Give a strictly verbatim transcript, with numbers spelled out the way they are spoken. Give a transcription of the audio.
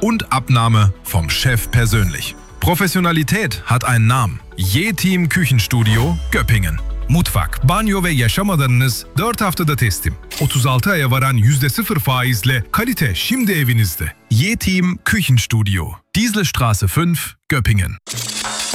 und Abnahme vom Chef persönlich. Professionalität hat einen Namen. Yeteam Küchenstudio Göppingen. Mutfak, banyo ve yaşam alanınız dört haftada teslim. otuz altı aya varan yüzde sıfır faizle kalite şimdi evinizde. Yeteam Küchenstudio. Dieselstraße fünf, Göppingen.